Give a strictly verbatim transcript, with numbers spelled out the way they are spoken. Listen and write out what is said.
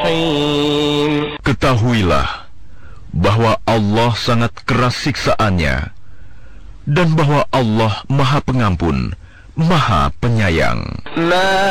الرحيم. Ketahuilah bahwa Allah sangat keras siksaannya dan bahwa Allah Maha Pengampun, Maha Penyayang.